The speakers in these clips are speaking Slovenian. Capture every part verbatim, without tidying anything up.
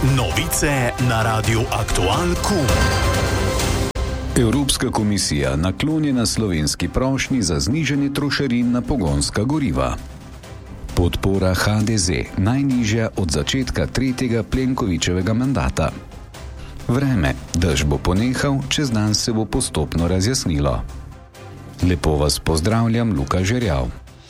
Novice na Radiu Aktual Kum. Evropska komisija naklonjena slovenski prošnji za znižanje trošarin na pogonska goriva. Podpora H D Z najnižja od začetka tretjega Plenkovićevega mandata. Vreme, dež bo ponehal, čez dan se bo postopno razjasnilo. Lepo vas pozdravljam, Luka Žerjav.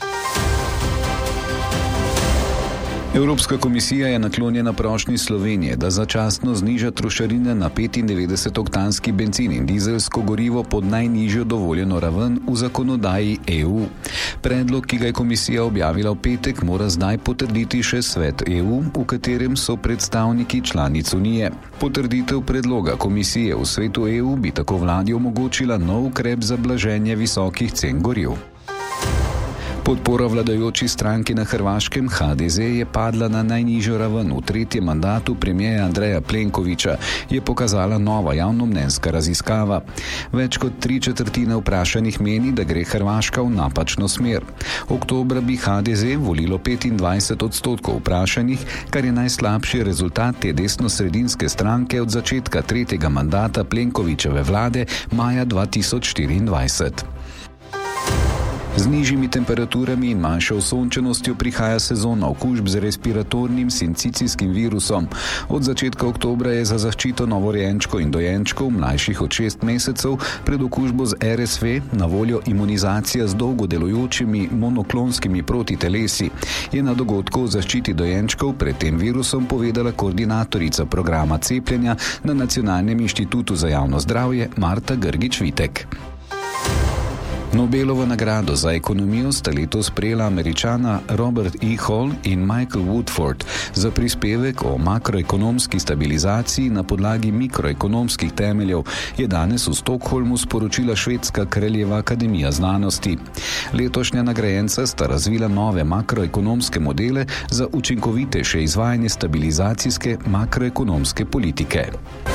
Evropska komisija je naklonjena prošnji Slovenije, da začasno zniža trošarine na petindevetdesetoktanski bencin in dizelsko gorivo pod najnižjo dovoljeno raven v zakonodaji E U. Predlog, ki ga je komisija objavila v petek, mora zdaj potrditi še svet E U, v katerem so predstavniki članic Unije. Potrditev predloga komisije v svetu E U bi tako vladi omogočila nov ukrep za blaženje visokih cen goriv. Podpora vladajoči stranki na Hrvaškem H D Z je padla na najnižjo raven v tretjem mandatu premierja Andreja Plenkovića, je pokazala nova javnomnenjska raziskava. Več kot tri četrtine vprašanih meni, da gre Hrvaška v napačno smer. Oktobra bi H D Z volilo petindvajset odstotkov vprašanih, kar je najslabši rezultat te desnosredinske stranke od začetka tretjega mandata Plenkovićeve vlade maja dva tisoč štiriindvajset. Z nižjimi temperaturami in manjšo osončenostjo prihaja sezona okužb z respiratornim sincicijskim virusom. Od začetka oktobra je za zaščito novorojenčkov in dojenčkov mlajših od šest mesecev pred okužbo z R S V na voljo imunizacija z dolgo delujočimi monoklonskimi protitelesi, je na dogodku o zaščiti dojenčkov pred tem virusom povedala koordinatorica programa cepljenja na Nacionalnem inštitutu za javno zdravje Marta Grgić-Vitek. Nobelovo nagrado za ekonomijo sta letos prejela Američana Robert E. Hall in Michael Woodford za prispevek o makroekonomski stabilizaciji na podlagi mikroekonomskih temeljev, je danes v Stockholmu sporočila Švedska kraljeva akademija znanosti. Letošnja nagrajenca sta razvila nove makroekonomske modele za učinkovitejše izvajanje stabilizacijske makroekonomske politike.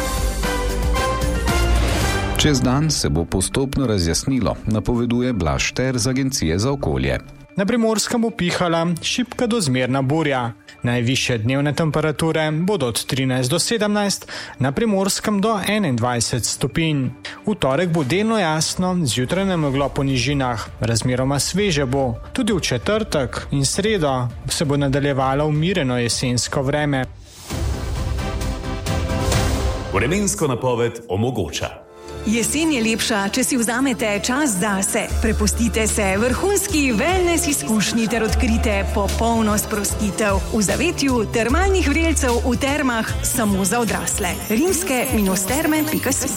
Čez dan se bo postopno razjasnilo, napoveduje Blaž Šter z Agencije za okolje. Na Primorskem bo pihala šibka do zmerna burja. Najvišje dnevne temperature bodo od trinajst do sedemnajst, na Primorskem do enaindvajset stopinj. V torek bo delno jasno, zjutraj nameglo po nižinah, razmeroma sveže bo. Tudi v četrtek in sredo se bo nadaljevalo umireno jesensko vreme. Vremensko napoved omogoča. Jesen je lepša, če si vzamete čas zase. Prepustite se vrhunski wellness izkušnji ter odkrite popolno sprostitev v zavetju termalnih vrelcev v termah samo za odrasle. rimske terme pika si.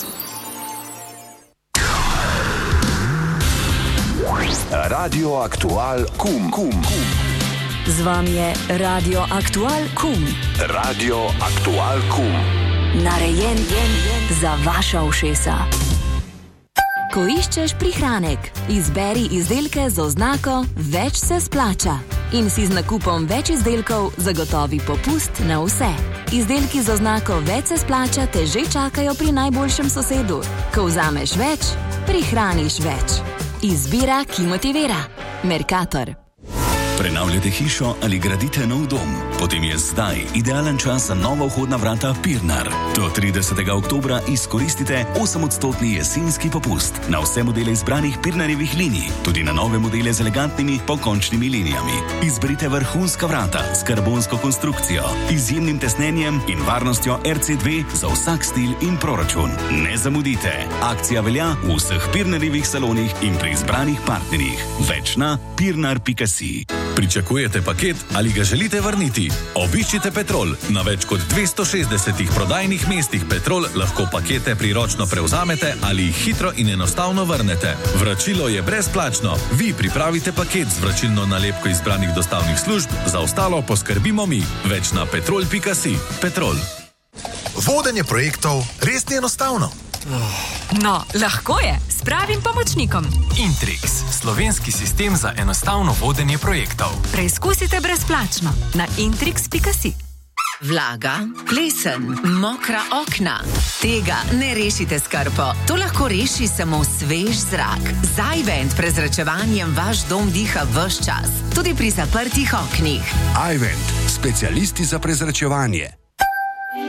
Radio Aktual Kum. Kum. Z vami je Radio Aktual Kum. Radio Aktual Kum. Narejen za vaša ušesa. Ko iščeš prihranek, izberi izdelke z oznako Več se splača in si z nakupom več izdelkov zagotovi popust na vse. Izdelki z oznako Več se splača te že čakajo pri najboljšem sosedu. Ko vzameš več, prihraniš več. Izbira, ki motivira. Mercator. Prenavljate hišo ali gradite nov dom? Potem je zdaj idealen čas za nova vhodna vrata Pirnar. Do tridesetega oktobra izkoristite osemodstotni jesenski popust na vse modele izbranih Pirnarjevih linij, tudi na nove modele z elegantnimi pokončnimi linijami. Izberite vrhunska vrata s karbonsko konstrukcijo, izjemnim tesnenjem in varnostjo R C dve za vsak stil in proračun. Ne zamudite. Akcija velja v vseh Pirnarjevih salonih in pri izbranih partnerjih. Več na pirnar pika si. Pričakujete paket ali ga želite vrniti? Obiščite Petrol. Na več kot dvesto šestdesetih prodajnih mestih Petrol lahko pakete priročno prevzamete ali jih hitro in enostavno vrnete. Vračilo je brezplačno. Vi pripravite paket z vračilno nalepko izbranih dostavnih služb, za ostalo poskrbimo mi. Več na petrol pika si. Petrol. Vodenje projektov res ni enostavno. No, lahko je, s pravim pomočnikom. Intrix, slovenski sistem za enostavno vodenje projektov. Preizkusite brezplačno na intrix pika si. Vlaga, plesen, mokra okna. Tega ne rešite s krpo. To lahko reši samo svež zrak. Z iVent prezračevanjem vaš dom diha ves čas, tudi pri zaprtih oknih. iVent, specialisti za prezračevanje.